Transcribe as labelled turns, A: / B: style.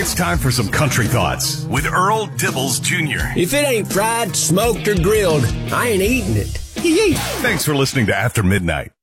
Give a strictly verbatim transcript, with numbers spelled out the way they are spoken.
A: It's time for some country thoughts with Earl Dibbles Junior
B: If it ain't fried, smoked, or grilled, I ain't eating it.
A: Thanks for listening to After Midnight.